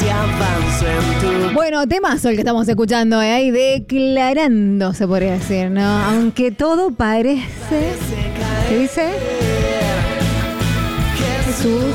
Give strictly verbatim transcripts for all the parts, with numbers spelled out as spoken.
si avanzo en tu... Bueno, temazo el que estamos escuchando, ¿eh? Ahí declarando, se podría decir, ¿no? Aunque todo parece... ¿Qué dice? Jesús,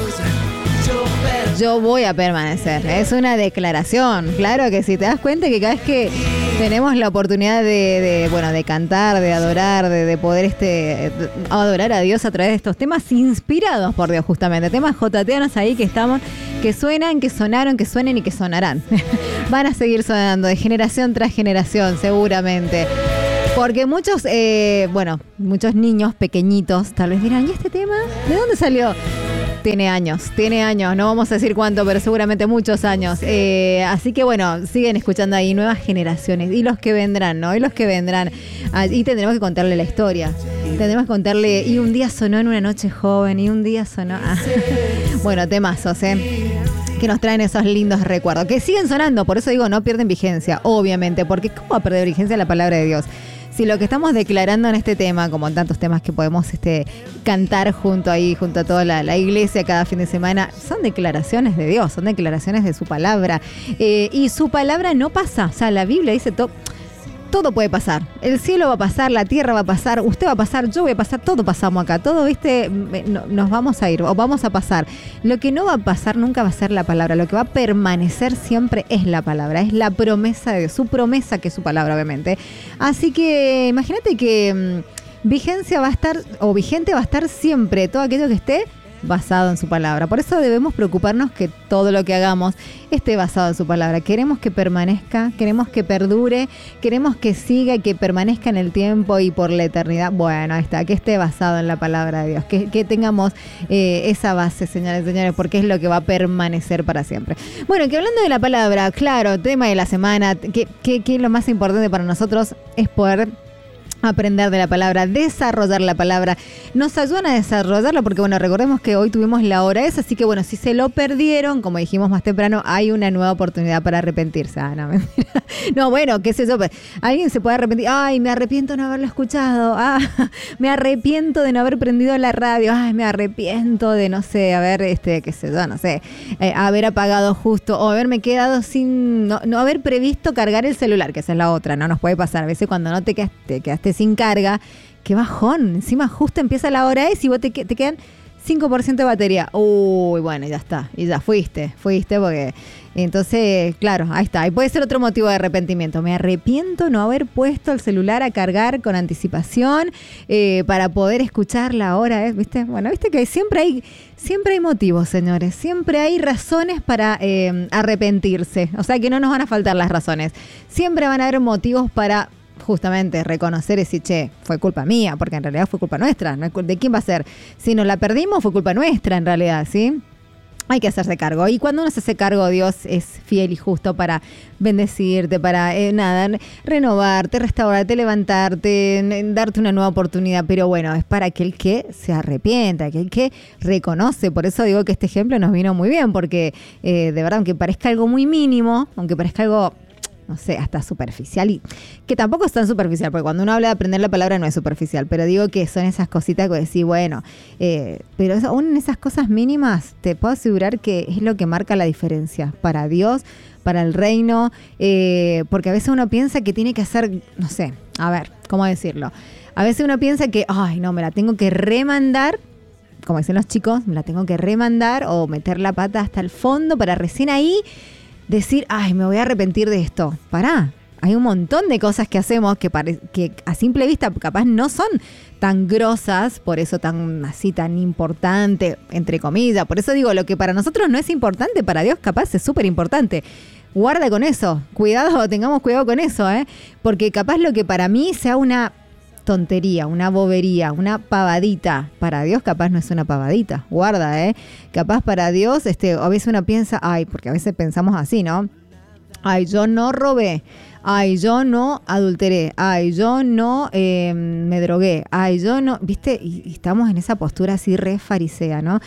yo voy a permanecer. Es una declaración. Claro que si te das cuenta que cada vez que tenemos la oportunidad de, de bueno, de cantar, de adorar, de, de poder este de adorar a Dios a través de estos temas inspirados por Dios, justamente. Temas jotateanos ahí que estamos, que suenan, que sonaron, que suenen y que sonarán. Van a seguir sonando de generación tras generación, seguramente. Porque muchos, eh, bueno, muchos niños pequeñitos tal vez dirán, ¿y este tema? ¿De dónde salió? Tiene años, tiene años, no vamos a decir cuánto, pero seguramente muchos años. Eh, así que bueno, siguen escuchando ahí nuevas generaciones y los que vendrán, ¿no? Y los que vendrán. Y tendremos que contarle la historia. Tendremos que contarle, y un día sonó en una noche joven, y un día sonó... Ah. Bueno, temazos, ¿eh? Que nos traen esos lindos recuerdos, que siguen sonando, por eso digo, no pierden vigencia, obviamente, porque ¿cómo va a perder vigencia la palabra de Dios? Si lo que estamos declarando en este tema, como en tantos temas que podemos este, cantar junto ahí, junto a toda la, la iglesia cada fin de semana, son declaraciones de Dios, son declaraciones de su palabra. Eh, y su palabra no pasa, o sea, la Biblia dice todo. Todo puede pasar. El cielo va a pasar, la tierra va a pasar, usted va a pasar, yo voy a pasar, todo pasamos acá. Todo, viste, no, nos vamos a ir o vamos a pasar. Lo que no va a pasar nunca va a ser la palabra. Lo que va a permanecer siempre es la palabra. Es la promesa de Dios, su promesa que es su palabra, obviamente. Así que imagínate que mmm, vigencia va a estar, o vigente va a estar siempre todo aquello que esté basado en su palabra. Por eso debemos preocuparnos que todo lo que hagamos esté basado en su palabra. Queremos que permanezca, queremos que perdure, queremos que siga y que permanezca en el tiempo y por la eternidad. Bueno, ahí está, que esté basado en la palabra de Dios, que, que tengamos eh, esa base, señores y señores, porque es lo que va a permanecer para siempre. Bueno, que hablando de la palabra, claro, tema de la semana, que, que, que lo más importante para nosotros es poder aprender de la palabra, desarrollar la palabra. Nos ayudan a desarrollarla porque, bueno, recordemos que hoy tuvimos la hora esa, así que, bueno, si se lo perdieron, como dijimos más temprano, hay una nueva oportunidad para arrepentirse. Ah, no, mentira. No, bueno, qué sé yo, alguien se puede arrepentir. Ay, me arrepiento de no haberlo escuchado. Ah, me arrepiento de no haber prendido la radio. Ay, me arrepiento de, no sé, haber, este, qué sé yo, no sé, eh, haber apagado justo o haberme quedado sin, no, no haber previsto cargar el celular, que esa es la otra, no nos puede pasar. A veces cuando no te quedaste, te quedaste sin carga, qué bajón, encima justo empieza la hora esa y vos te, te quedan cinco por ciento de batería. Uy, bueno, ya está, y ya fuiste, fuiste porque entonces, claro, ahí está, y puede ser otro motivo de arrepentimiento. Me arrepiento no haber puesto el celular a cargar con anticipación eh, para poder escuchar la hora, ¿eh? ¿Viste? Bueno, viste que siempre hay, siempre hay motivos, señores, siempre hay razones para eh, arrepentirse, o sea que no nos van a faltar las razones, siempre van a haber motivos para justamente reconocer y decir, che, fue culpa mía, porque en realidad fue culpa nuestra, ¿no? ¿De quién va a ser? Si nos la perdimos, fue culpa nuestra en realidad, ¿sí? Hay que hacerse cargo. Y cuando uno se hace cargo, Dios es fiel y justo para bendecirte, para, eh, nada, renovarte, restaurarte, levantarte, darte una nueva oportunidad. Pero bueno, es para aquel que se arrepienta, aquel que reconoce. Por eso digo que este ejemplo nos vino muy bien, porque eh, de verdad, aunque parezca algo muy mínimo, aunque parezca algo, no sé, hasta superficial, y que tampoco es tan superficial, porque cuando uno habla de aprender la palabra no es superficial, pero digo que son esas cositas que decís, bueno, eh, pero eso, aún en esas cosas mínimas, te puedo asegurar que es lo que marca la diferencia para Dios, para el reino, eh, porque a veces uno piensa que tiene que hacer, no sé, a ver, ¿cómo decirlo? A veces uno piensa que, ay, no, me la tengo que remandar, como dicen los chicos, me la tengo que remandar o meter la pata hasta el fondo para recién ahí decir, ay, me voy a arrepentir de esto. Pará, hay un montón de cosas que hacemos que, pare- que a simple vista capaz no son tan grosas, por eso tan así, tan importante, entre comillas. Por eso digo, lo que para nosotros no es importante, para Dios capaz es súper importante. Guarda con eso, cuidado, tengamos cuidado con eso, ¿eh? Porque capaz lo que para mí sea una tontería, una bobería, una pavadita, para Dios capaz no es una pavadita, guarda, ¿eh? Capaz para Dios, este, a veces uno piensa, ay, porque a veces pensamos así, ¿no? Ay, yo no robé, ay, yo no adulteré, ay, yo no eh, me drogué, ay, yo no, ¿viste? Y, y estamos en esa postura así re farisea, ¿no?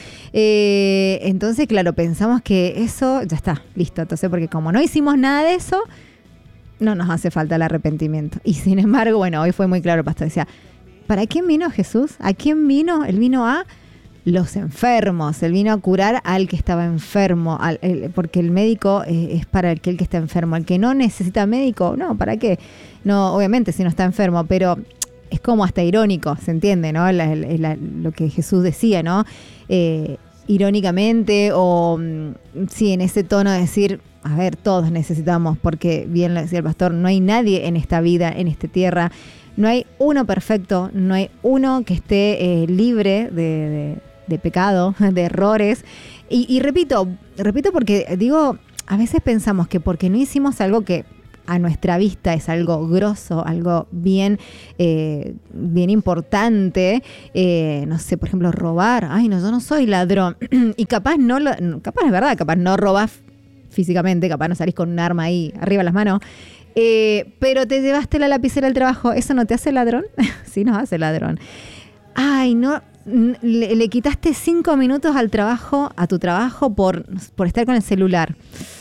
Eh, entonces, claro, pensamos que eso, ya está, listo, entonces, porque como no hicimos nada de eso, no nos hace falta el arrepentimiento. Y sin embargo, bueno, hoy fue muy claro el pastor, decía, ¿para quién vino Jesús? ¿A quién vino? Él vino a los enfermos. Él vino a curar al que estaba enfermo, al, el, porque el médico eh, es para aquel que está enfermo. El que no necesita médico, no, ¿para qué? No, obviamente si no está enfermo, pero es como hasta irónico, ¿se entiende, no? La, la, la, lo que Jesús decía, ¿no? Eh, irónicamente o sí, en ese tono de decir, a ver, todos necesitamos, porque bien lo decía el pastor, no hay nadie en esta vida, en esta tierra, no hay uno perfecto, no hay uno que esté eh, libre de, de, de pecado, de errores. Y, y repito, repito porque digo, a veces pensamos que porque no hicimos algo que a nuestra vista es algo grosso, algo bien, eh, bien importante, eh, no sé, por ejemplo, robar. Ay, no, yo no soy ladrón. Y capaz no, lo, capaz es verdad, capaz no robás físicamente, capaz no salís con un arma ahí arriba de las manos, eh, pero te llevaste la lapicera al trabajo, ¿eso no te hace ladrón? Sí, nos hace ladrón. Ay, no, le, le quitaste cinco minutos al trabajo, a tu trabajo por, por estar con el celular.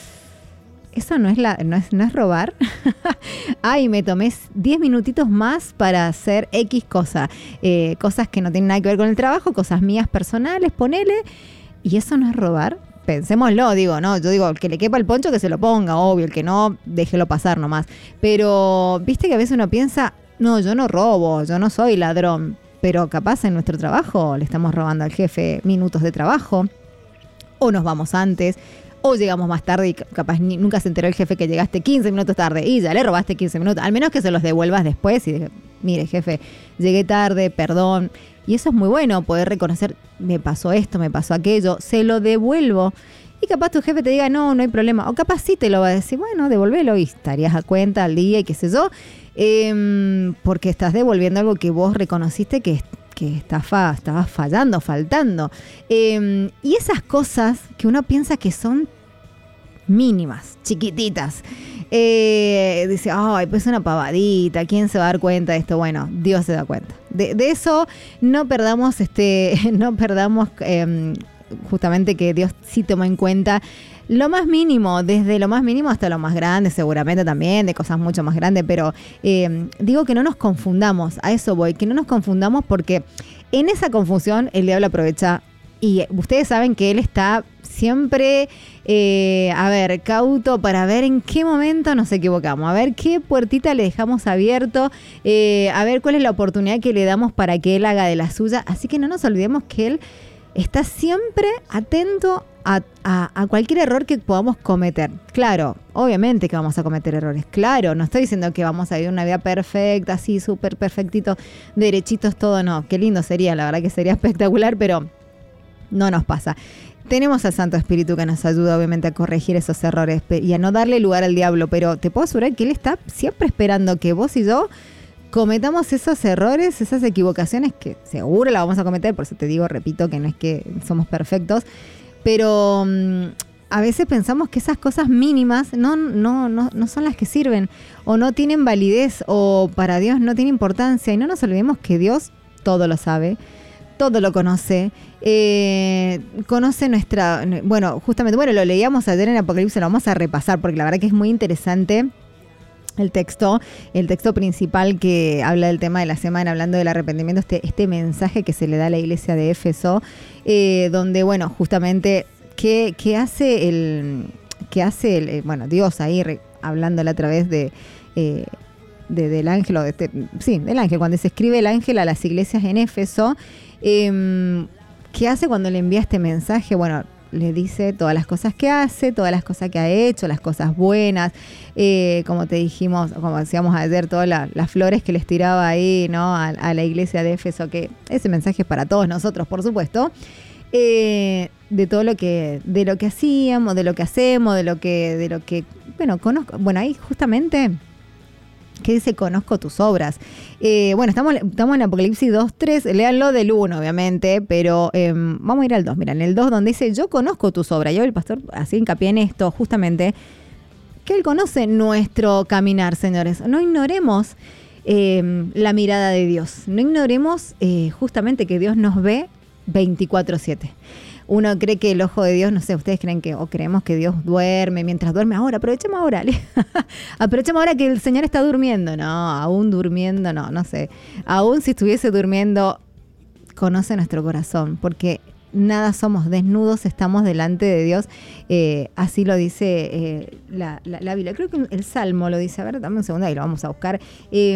¿Eso no es, la, no es, no es robar? Ay, me tomé diez minutitos más para hacer X cosa. Eh, cosas que no tienen nada que ver con el trabajo, cosas mías personales, ponele. ¿Y eso no es robar? Pensémoslo, digo, no, yo digo, el que le quepa el poncho que se lo ponga, obvio, el que no, déjelo pasar nomás. Pero, viste que a veces uno piensa, no, yo no robo, yo no soy ladrón. Pero capaz en nuestro trabajo le estamos robando al jefe minutos de trabajo. O nos vamos antes. O llegamos más tarde y capaz ni, nunca se enteró el jefe que llegaste quince minutos tarde y ya le robaste quince minutos. Al menos que se los devuelvas después y dije, mire jefe, llegué tarde, perdón. Y eso es muy bueno, poder reconocer, me pasó esto, me pasó aquello, se lo devuelvo. Y capaz tu jefe te diga, no, no hay problema. O capaz sí te lo va a decir, bueno, devuélvelo y estarías a cuenta al día y qué sé yo. Eh, porque estás devolviendo algo que vos reconociste que que estaba, estaba fallando, faltando. Eh, y esas cosas que uno piensa que son mínimas, chiquititas. Eh, dice, ay, pues una pavadita, ¿quién se va a dar cuenta de esto? Bueno, Dios se da cuenta. De, de eso no perdamos, este, no perdamos eh, justamente que Dios sí toma en cuenta lo más mínimo, desde lo más mínimo hasta lo más grande, seguramente también, de cosas mucho más grandes, pero eh, digo que no nos confundamos, a eso voy, que no nos confundamos porque en esa confusión el diablo aprovecha y ustedes saben que él está siempre, eh, a ver, cauto para ver en qué momento nos equivocamos, a ver qué puertita le dejamos abierto, eh, a ver cuál es la oportunidad que le damos para que él haga de la suya, así que no nos olvidemos que él está siempre atento a, a, a cualquier error que podamos cometer. Claro, obviamente que vamos a cometer errores. Claro, no estoy diciendo que vamos a vivir una vida perfecta, así súper perfectito, derechitos, todo no. Qué lindo sería, la verdad que sería espectacular, pero no nos pasa. Tenemos al Santo Espíritu que nos ayuda obviamente a corregir esos errores y a no darle lugar al diablo, pero te puedo asegurar que él está siempre esperando que vos y yo cometamos esos errores, esas equivocaciones que seguro la vamos a cometer, por eso te digo, repito, que no es que somos perfectos, pero um, a veces pensamos que esas cosas mínimas no, no, no, no son las que sirven, o no tienen validez, o para Dios no tiene importancia, y no nos olvidemos que Dios todo lo sabe, todo lo conoce, eh, conoce nuestra, bueno, justamente, bueno, lo leíamos ayer en Apocalipsis, lo vamos a repasar, porque la verdad que es muy interesante. El texto, el texto principal que habla del tema de la semana, hablando del arrepentimiento, este, este mensaje que se le da a la iglesia de Éfeso, eh, donde, bueno, justamente, ¿qué, qué hace el, qué hace el, bueno, Dios ahí re, hablándole a través de, eh, de, del ángel, o de este, sí, del ángel, cuando se escribe el ángel a las iglesias en Éfeso, eh, ¿qué hace cuando le envía este mensaje? Bueno, le dice todas las cosas que hace, todas las cosas que ha hecho, las cosas buenas, eh, como te dijimos, como decíamos ayer, todas la, las flores que les tiraba ahí, ¿no? A, a la iglesia de Éfeso, que ese mensaje es para todos nosotros, por supuesto, eh, de todo lo que, de lo que hacíamos, de lo que hacemos, de lo que, de lo que, bueno, conozco, bueno, ahí justamente, que dice, conozco tus obras. Eh, bueno, estamos, estamos en Apocalipsis dos, tres, léanlo del uno, obviamente, pero eh, vamos a ir al dos. Mira, en el dos donde dice, yo conozco tus obras. Yo el pastor así hincapié en esto, justamente, que él conoce nuestro caminar, señores. No ignoremos eh, la mirada de Dios. No ignoremos eh, justamente que Dios nos ve veinticuatro siete. Uno cree que el ojo de Dios, no sé, ustedes creen que, o creemos que Dios duerme mientras duerme. Ahora, aprovechemos ahora. Aprovechemos ahora que el Señor está durmiendo. No, aún durmiendo, no, no sé. Aún si estuviese durmiendo, conoce nuestro corazón. Porque nada somos, desnudos estamos delante de Dios. Eh, así lo dice eh, la, la, la Biblia. Creo que el Salmo lo dice. A ver, dame un segundo y lo vamos a buscar. Eh,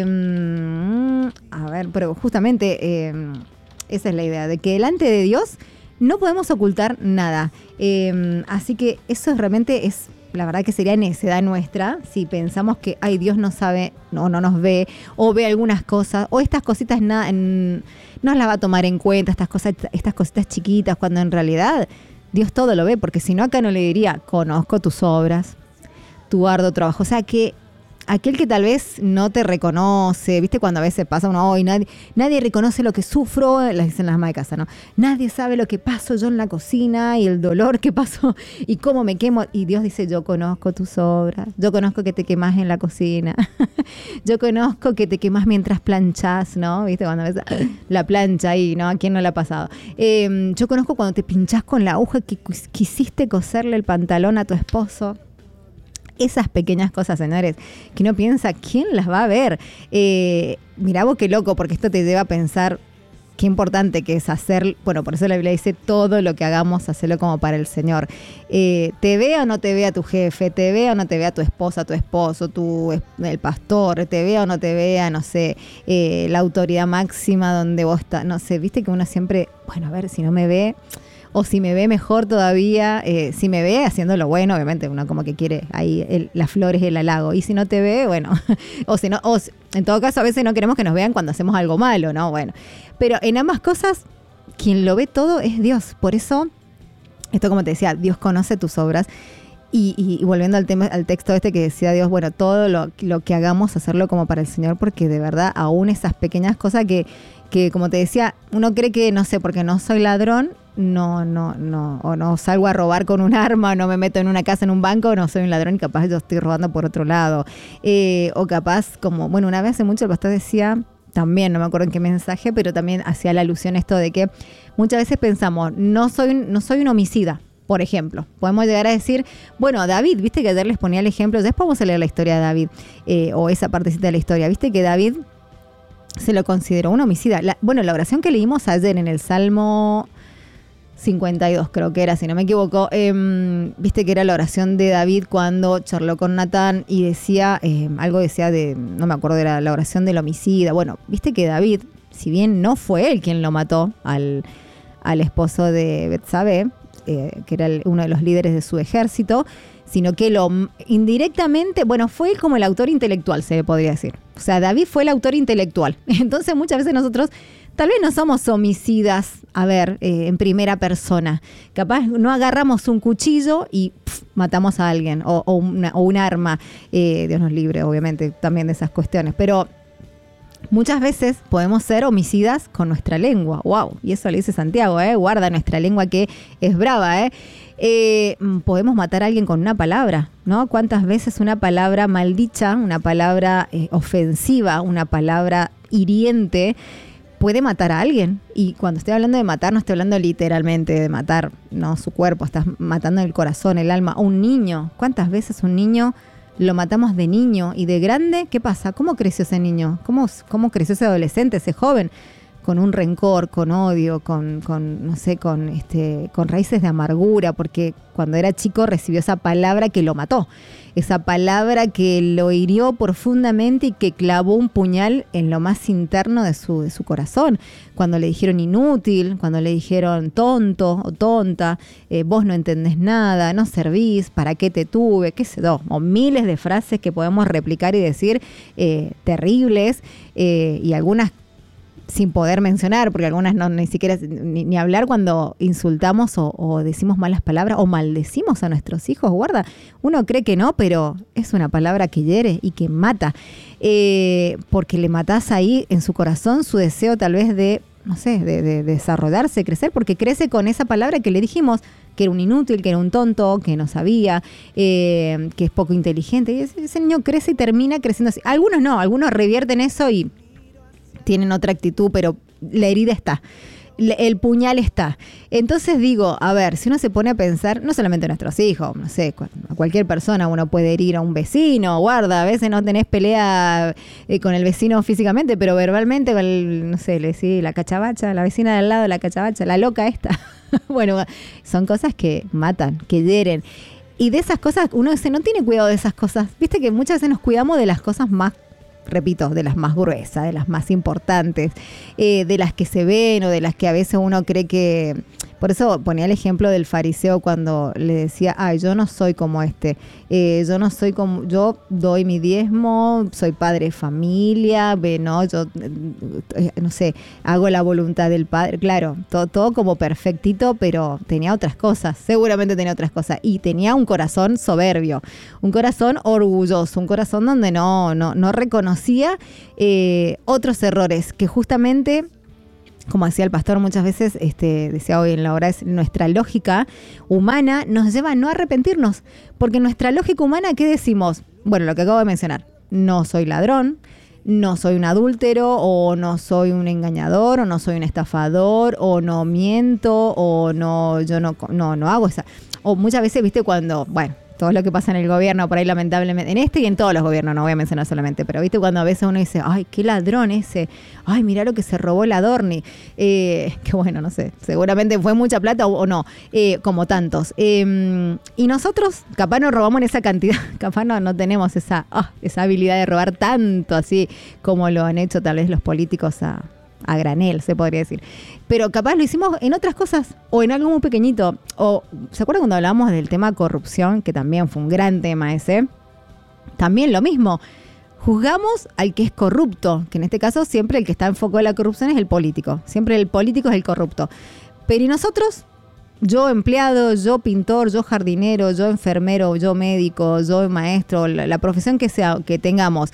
a ver, pero justamente eh, esa es la idea, de que delante de Dios no podemos ocultar nada. Eh, así que eso realmente es, la verdad que sería necedad nuestra si pensamos que, ay, Dios no sabe, no, no nos ve, o ve algunas cosas, o estas cositas nada, no las va a tomar en cuenta, estas cosas, estas cositas chiquitas, cuando en realidad Dios todo lo ve, porque si no acá no le diría, conozco tus obras, tu arduo trabajo. O sea que aquel que tal vez no te reconoce, viste cuando a veces pasa uno, hoy nadie, nadie reconoce lo que sufro, las dicen las amas de casa, ¿no? Nadie sabe lo que paso yo en la cocina y el dolor que paso y cómo me quemo. Y Dios dice, yo conozco tus obras, yo conozco que te quemás en la cocina, yo conozco que te quemás mientras planchás, ¿no? Viste cuando ves la plancha ahí, ¿no? ¿A quién no le ha pasado? Eh, yo conozco cuando te pinchás con la aguja que quisiste coserle el pantalón a tu esposo. Esas pequeñas cosas, señores, que uno piensa, ¿quién las va a ver? Eh, mirá vos qué loco, porque esto te lleva a pensar qué importante que es hacer, bueno, por eso la Biblia dice, todo lo que hagamos, hacerlo como para el Señor. Eh, te vea o no te vea tu jefe, te vea o no te vea tu esposa, tu esposo, tu, el pastor, te vea o no te vea, no sé, eh, la autoridad máxima donde vos estás, no sé, viste que uno siempre, bueno, a ver, si no me ve... O si me ve mejor todavía, eh, si me ve haciendo lo bueno, obviamente uno como que quiere ahí el, las flores y el halago. Y si no te ve, bueno, o si no, o en todo caso a veces no queremos que nos vean cuando hacemos algo malo, ¿no? Bueno, pero en ambas cosas, quien lo ve todo es Dios. Por eso, esto como te decía, Dios conoce tus obras. Y, y, y volviendo al tema, al texto este que decía Dios, bueno, todo lo, lo que hagamos, hacerlo como para el Señor, porque de verdad aún esas pequeñas cosas que, que como te decía, uno cree que, no sé, porque no soy ladrón, no, no, no, o no salgo a robar con un arma, no me meto en una casa, en un banco, no soy un ladrón y capaz yo estoy robando por otro lado. Eh, o capaz, como, bueno, una vez hace mucho el pastor decía, también, no me acuerdo en qué mensaje, pero también hacía la alusión esto de que muchas veces pensamos, no soy, no soy un homicida. Por ejemplo, podemos llegar a decir, bueno, David, viste que ayer les ponía el ejemplo, después vamos a leer la historia de David, eh, o esa partecita de la historia, viste que David se lo consideró un homicida. La, bueno, la oración que leímos ayer en el Salmo cincuenta y dos, creo que era, si no me equivoco, eh, viste que era la oración de David cuando charló con Natán y decía, eh, algo decía de, no me acuerdo, era la oración del homicida. Bueno, viste que David, si bien no fue él quien lo mató al, al esposo de Betsabé, Eh, que era el, uno de los líderes de su ejército, sino que lo indirectamente, bueno, fue como el autor intelectual, se podría decir. O sea, David fue el autor intelectual. Entonces muchas veces nosotros tal vez no somos homicidas, a ver, eh, en primera persona. Capaz no agarramos un cuchillo y pff, matamos a alguien, o, o, una, o un arma. Eh, Dios nos libre, obviamente, también de esas cuestiones. Pero muchas veces podemos ser homicidas con nuestra lengua. ¡Wow! Y eso le dice Santiago, ¿eh? Guarda nuestra lengua que es brava, ¿eh? Eh, podemos matar a alguien con una palabra, ¿no? ¿Cuántas veces una palabra maldicha, una palabra eh, ofensiva, una palabra hiriente puede matar a alguien? Y cuando estoy hablando de matar, no estoy hablando literalmente de matar, no su cuerpo, estás matando el corazón, el alma. A un niño, ¿cuántas veces un niño lo matamos de niño y de grande? ¿Qué pasa? ¿Cómo creció ese niño? ¿Cómo, cómo creció ese adolescente, ese joven? Con un rencor, con odio, con, con no sé, con este, con raíces de amargura, porque cuando era chico recibió esa palabra que lo mató, esa palabra que lo hirió profundamente y que clavó un puñal en lo más interno de su, de su corazón. Cuando le dijeron inútil, cuando le dijeron tonto o tonta, eh, vos no entendés nada, no servís, ¿para qué te tuve? ¿Qué sé yo? O miles de frases que podemos replicar y decir eh, terribles, eh, y algunas sin poder mencionar, porque algunas no ni siquiera ni, ni hablar cuando insultamos o, o decimos malas palabras o maldecimos a nuestros hijos. Guarda, uno cree que no, pero es una palabra que hiere y que mata, eh, porque le matás ahí en su corazón su deseo tal vez de, no sé, de, de, de desarrollarse, crecer, porque crece con esa palabra que le dijimos, que era un inútil, que era un tonto, que no sabía, eh, que es poco inteligente. Y ese, ese niño crece y termina creciendo así. Algunos no, algunos revierten eso y tienen otra actitud, pero la herida está, el puñal está. Entonces digo, a ver, si uno se pone a pensar, no solamente a nuestros hijos, no sé, a cualquier persona uno puede herir a un vecino, guarda, a veces no tenés pelea eh, con el vecino físicamente, pero verbalmente, con el, no sé, le decís la cachabacha, la vecina de al lado, la cachabacha, la loca esta. Bueno, son cosas que matan, que hieren. Y de esas cosas, uno dice, no tiene cuidado de esas cosas. Viste que muchas veces nos cuidamos de las cosas más, repito, de las más gruesas, de las más importantes, eh, de las que se ven o de las que a veces uno cree que... Por eso ponía el ejemplo del fariseo cuando le decía, ay, yo no soy como este, eh, yo no soy como, yo doy mi diezmo, soy padre de familia, ve, no, yo, eh, no sé, hago la voluntad del Padre. Claro, todo, todo como perfectito, pero tenía otras cosas, seguramente tenía otras cosas. Y tenía un corazón soberbio, un corazón orgulloso, un corazón donde no, no, no reconocía eh, otros errores que justamente... Como decía el pastor muchas veces, este, decía hoy en la hora, es nuestra lógica humana nos lleva a no arrepentirnos. Porque nuestra lógica humana, ¿qué decimos? Bueno, lo que acabo de mencionar, no soy ladrón, no soy un adúltero, o no soy un engañador, o no soy un estafador, o no miento, o no, yo no, no, no hago esa. O muchas veces, viste, cuando, bueno, todo lo que pasa en el gobierno, por ahí lamentablemente, en este y en todos los gobiernos, no voy a mencionar solamente, pero viste cuando a veces uno dice, ay, qué ladrón ese, ay, mirá lo que se robó el Adorni, eh, que bueno, no sé, seguramente fue mucha plata o, o no, eh, como tantos. Eh, y nosotros capaz no robamos en esa cantidad, capaz no, no tenemos esa, oh, esa habilidad de robar tanto así como lo han hecho tal vez los políticos a... a granel, se podría decir. Pero capaz lo hicimos en otras cosas, o en algo muy pequeñito. O, ¿se acuerdan cuando hablábamos del tema corrupción? Que también fue un gran tema ese. También lo mismo. Juzgamos al que es corrupto, que en este caso siempre el que está en foco de la corrupción es el político. Siempre el político es el corrupto. Pero ¿y nosotros? Yo empleado, yo pintor, yo jardinero, yo enfermero, yo médico, yo maestro, la, la profesión que sea, que tengamos.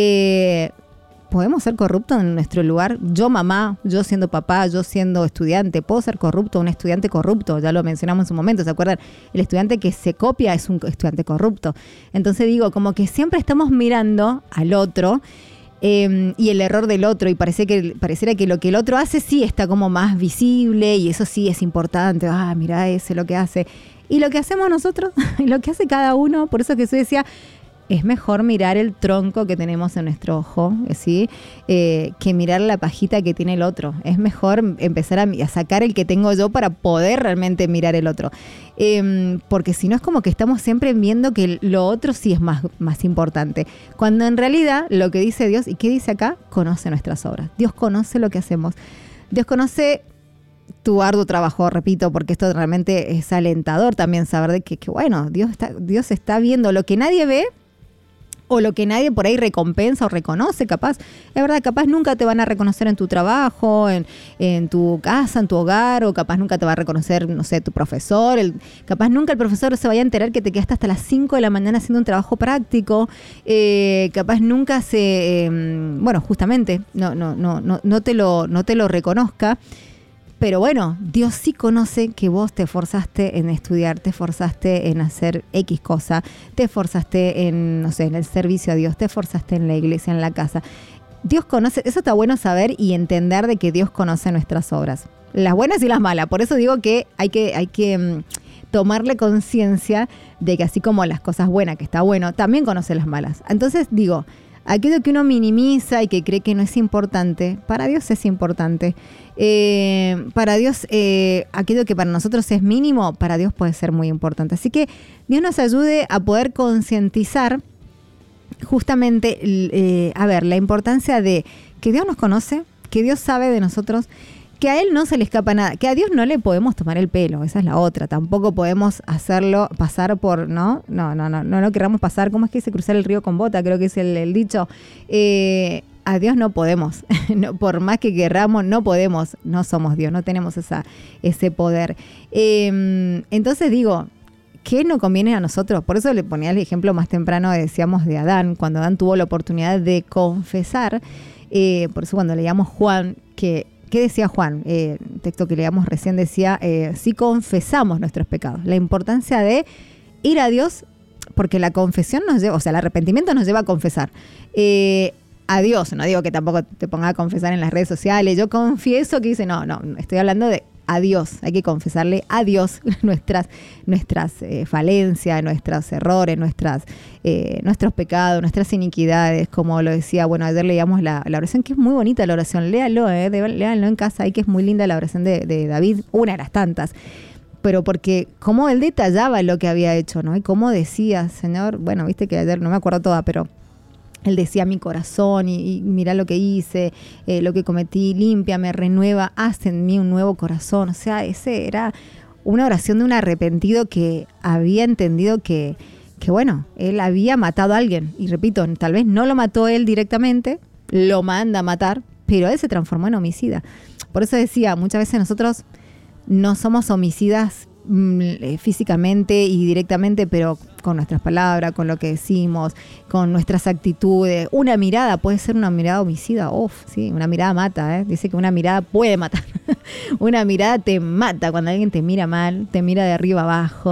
Eh... ¿Podemos ser corruptos en nuestro lugar? Yo mamá, yo siendo papá, yo siendo estudiante, ¿puedo ser corrupto? Un estudiante corrupto, ya lo mencionamos en su momento, ¿se acuerdan? El estudiante que se copia es un estudiante corrupto. Entonces digo, como que siempre estamos mirando al otro eh, y el error del otro, y parece que, pareciera que lo que el otro hace sí está como más visible y eso sí es importante. Ah, mirá ese lo que hace. Y lo que hacemos nosotros, y lo que hace cada uno, por eso que yo decía... Es mejor mirar el tronco que tenemos en nuestro ojo, ¿sí? Eh, que mirar la pajita que tiene el otro. Es mejor empezar a, a sacar el que tengo yo para poder realmente mirar el otro. Eh, porque si no es como que estamos siempre viendo que lo otro sí es más, más importante. Cuando en realidad lo que dice Dios, ¿y qué dice acá? Conoce nuestras obras. Dios conoce lo que hacemos. Dios conoce... tu arduo trabajo, repito, porque esto realmente es alentador también saber de que, que bueno, Dios está, Dios está viendo lo que nadie ve, o lo que nadie por ahí recompensa o reconoce, capaz. Es verdad, capaz nunca te van a reconocer en tu trabajo, en, en tu casa, en tu hogar, o capaz nunca te va a reconocer, no sé, tu profesor. El, capaz nunca el profesor se vaya a enterar que te quedaste hasta las cinco de la mañana haciendo un trabajo práctico. Eh, capaz nunca se, eh, bueno, justamente, no, no, no, no, no te lo, no te lo reconozca. Pero bueno, Dios sí conoce que vos te esforzaste en estudiar, te esforzaste en hacer X cosa, te esforzaste en, no sé, en el servicio a Dios, te esforzaste en la iglesia, en la casa. Dios conoce, eso está bueno saber y entender de que Dios conoce nuestras obras, las buenas y las malas. Por eso digo que hay que, hay que um, tomarle conciencia de que así como las cosas buenas, que está bueno, también conoce las malas. Entonces digo, aquello que uno minimiza y que cree que no es importante, para Dios es importante. Eh, para Dios, eh, aquello que para nosotros es mínimo, para Dios puede ser muy importante. Así que Dios nos ayude a poder concientizar justamente, eh, a ver, la importancia de que Dios nos conoce, que Dios sabe de nosotros, que a Él no se le escapa nada, que a Dios no le podemos tomar el pelo, esa es la otra. Tampoco podemos hacerlo, pasar por, ¿no? No, no, no, no lo queramos pasar. ¿Cómo es que dice cruzar el río con bota? Creo que es el, el dicho. Eh, a Dios no podemos, no, por más que querramos, no podemos, no somos Dios, no tenemos esa, ese poder. Eh, entonces digo, ¿qué nos conviene a nosotros? Por eso le ponía el ejemplo más temprano, decíamos, de Adán, cuando Adán tuvo la oportunidad de confesar. Eh, por eso cuando leíamos Juan, que ¿qué decía Juan? Eh, texto que leíamos recién decía, eh, si confesamos nuestros pecados. La importancia de ir a Dios, porque la confesión nos lleva, o sea, el arrepentimiento nos lleva a confesar. Eh, a Dios, no digo que tampoco te pongas a confesar en las redes sociales. Yo confieso que dice, no, no, estoy hablando de a Dios, hay que confesarle a Dios nuestras, nuestras eh, falencias, nuestros errores, nuestras, eh, nuestros pecados, nuestras iniquidades, como lo decía, bueno, ayer leíamos la, la oración, que es muy bonita la oración, léalo, eh, de, léanlo en casa, ahí que es muy linda la oración de, de David, una de las tantas, pero porque cómo él detallaba lo que había hecho, ¿no? Y cómo decía, Señor, bueno, viste que ayer no me acuerdo toda, pero él decía mi corazón y, y mira lo que hice, eh, lo que cometí, límpiame, renueva, haz en mí un nuevo corazón. O sea, ese era una oración de un arrepentido que había entendido que, que, bueno, él había matado a alguien. Y repito, tal vez no lo mató él directamente, lo manda a matar, pero él se transformó en homicida. Por eso decía, muchas veces nosotros no somos homicidas físicamente y directamente, pero con nuestras palabras, con lo que decimos, con nuestras actitudes. Una mirada puede ser una mirada homicida. Uf, sí, una mirada mata, ¿eh? Dice que una mirada puede matar. Una mirada te mata cuando alguien te mira mal, te mira de arriba abajo.